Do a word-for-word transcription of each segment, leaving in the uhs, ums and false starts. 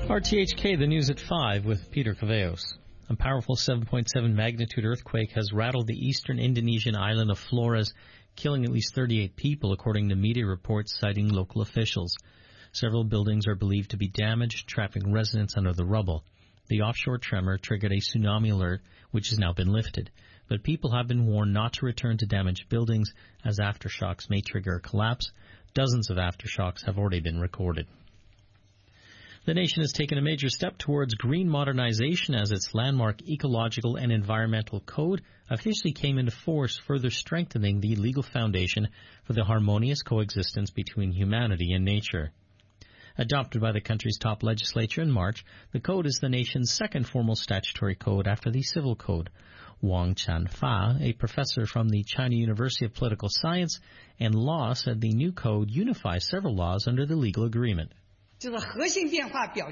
R T H K, the news at five with Peter Caveos. A powerful seven point seven magnitude earthquake has rattled the eastern Indonesian island of Flores, killing at least thirty-eight people, according to media reports citing local officials. Several buildings are believed to be damaged, trapping residents under the rubble. The offshore tremor triggered a tsunami alert, which has now been lifted. But people have been warned not to return to damaged buildings, as aftershocks may trigger a collapse. Dozens of aftershocks have already been recorded. The nation has taken a major step towards green modernization as its landmark Ecological and Environmental Code officially came into force, further strengthening the legal foundation for the harmonious coexistence between humanity and nature. Adopted by the country's top legislature in March, the code is the nation's second formal statutory code after the Civil Code. Wang Chanfa, a professor from the China University of Political Science and Law, said the new code unifies several laws under the legal agreement. The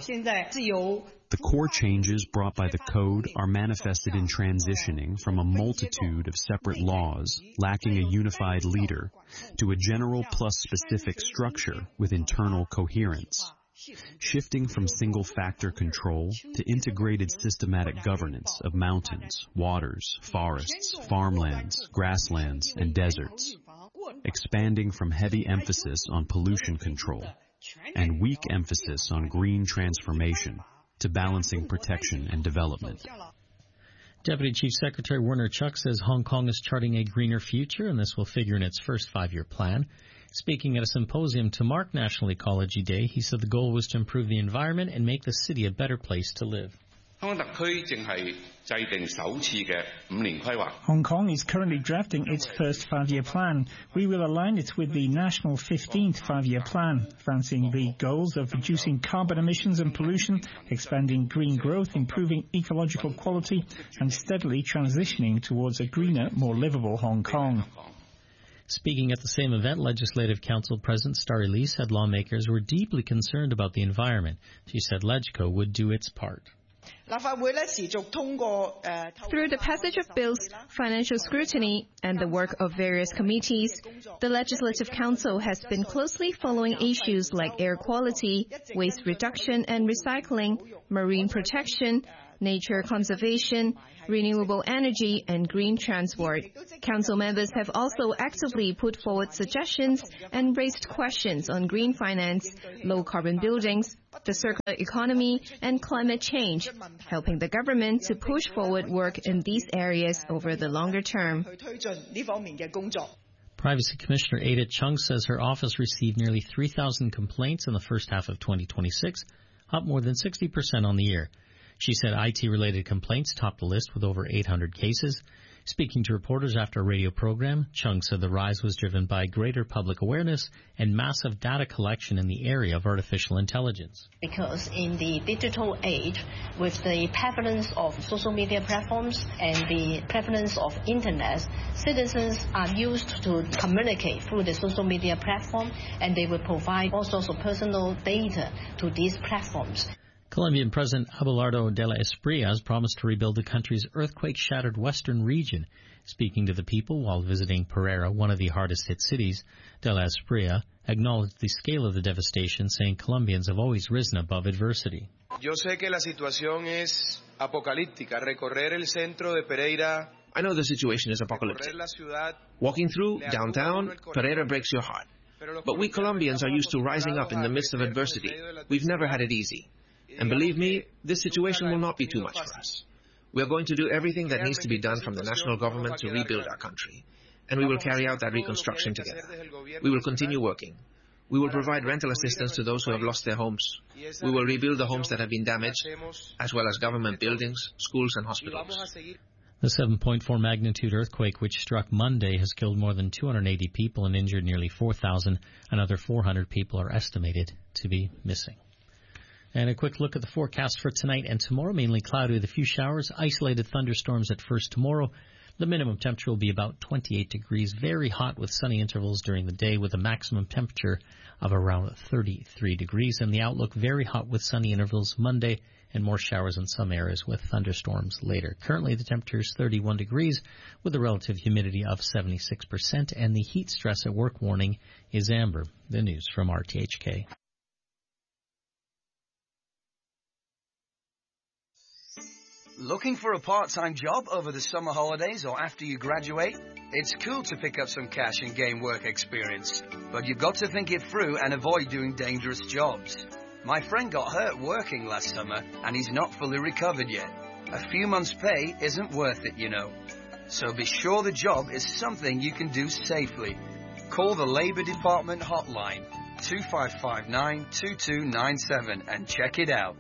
core changes brought by the code are manifested in transitioning from a multitude of separate laws lacking a unified leader to a general plus specific structure with internal coherence, shifting from single-factor control to integrated systematic governance of mountains, waters, forests, farmlands, grasslands, and deserts, expanding from heavy emphasis on pollution control and weak emphasis on green transformation to balancing protection and development. Deputy Chief Secretary Werner Chuk says Hong Kong is charting a greener future, and this will figure in its first five-year plan. Speaking at a symposium to mark National Ecology Day, he said the goal was to improve the environment and make the city a better place to live. Hong Kong is currently drafting its first five-year plan. We will align it with the national fifteenth five-year plan, advancing the goals of reducing carbon emissions and pollution, expanding green growth, improving ecological quality, and steadily transitioning towards a greener, more livable Hong Kong. Speaking at the same event, Legislative Council President Starry Lee said lawmakers were deeply concerned about the environment. She said LegCo would do its part. Through the passage of bills, financial scrutiny, and the work of various committees, the Legislative Council has been closely following issues like air quality, waste reduction and recycling, marine protection, nature conservation, renewable energy, and green transport. Council members have also actively put forward suggestions and raised questions on green finance, low-carbon buildings, the circular economy, and climate change, helping the government to push forward work in these areas over the longer term. Privacy Commissioner Ada Chung says her office received nearly three thousand complaints in the first half of twenty twenty-six, up more than sixty percent on the year. She said I T-related complaints topped the list with over eight hundred cases. Speaking to reporters after a radio program, Chung said the rise was driven by greater public awareness and massive data collection in the area of artificial intelligence. Because in the digital age, with the prevalence of social media platforms and the prevalence of internet, citizens are used to communicate through the social media platform, and they will provide all sorts of personal data to these platforms. Colombian President Abelardo de la Espriella has promised to rebuild the country's earthquake-shattered western region. Speaking to the people while visiting Pereira, one of the hardest-hit cities, de la Espriella acknowledged the scale of the devastation, saying Colombians have always risen above adversity. Yo sé que la situación es apocalíptica. Recorrer el centro de Pereira. I know the situation is apocalyptic. Walking through downtown, Pereira breaks your heart. But we Colombians are used to rising up in the midst of adversity. We've never had it easy. And believe me, this situation will not be too much for us. We are going to do everything that needs to be done from the national government to rebuild our country. And we will carry out that reconstruction together. We will continue working. We will provide rental assistance to those who have lost their homes. We will rebuild the homes that have been damaged, as well as government buildings, schools, and hospitals. The seven point four magnitude earthquake, which struck Monday, has killed more than two hundred eighty people and injured nearly four thousand. Another four hundred people are estimated to be missing. And a quick look at the forecast for tonight and tomorrow. Mainly cloudy with a few showers, isolated thunderstorms at first tomorrow. The minimum temperature will be about twenty-eight degrees, very hot with sunny intervals during the day with a maximum temperature of around thirty-three degrees. And the outlook, very hot with sunny intervals Monday and more showers in some areas with thunderstorms later. Currently the temperature is thirty-one degrees with a relative humidity of seventy-six percent, and the heat stress at work warning is amber. The news from R T H K. Looking for a part-time job over the summer holidays or after you graduate? It's cool to pick up some cash and gain work experience, but you've got to think it through and avoid doing dangerous jobs. My friend got hurt working last summer and he's not fully recovered yet. A few months' pay isn't worth it, you know. So be sure the job is something you can do safely. Call the Labour Department hotline, two five five nine, two two nine seven, and check it out.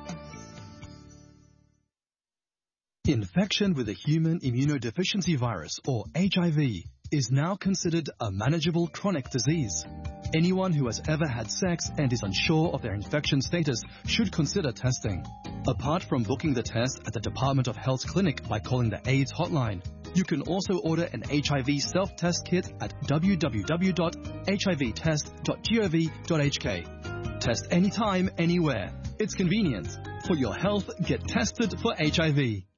Infection with a human immunodeficiency virus, or H I V, is now considered a manageable chronic disease. Anyone who has ever had sex and is unsure of their infection status should consider testing. Apart from booking the test at the Department of Health's clinic by calling the AIDS hotline, you can also order an H I V self-test kit at w w w dot h i v test dot gov dot h k. Test anytime, anywhere. It's convenient. For your health, get tested for H I V.